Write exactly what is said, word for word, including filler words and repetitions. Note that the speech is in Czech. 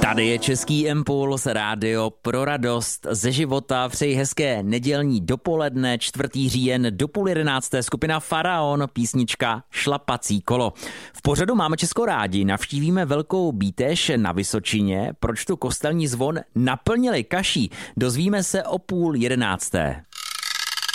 Tady je Český impuls, rádio pro radost ze života. Přeji hezké nedělní dopoledne, čtvrtý říjen do půl jedenácté, skupina Faraon, písnička Šlapací kolo. V pořadu Máme Česko rádi, navštívíme Velkou Bítež na Vysočině, proč tu kostelní zvon naplnili kaší. Dozvíme se o půl jedenácté.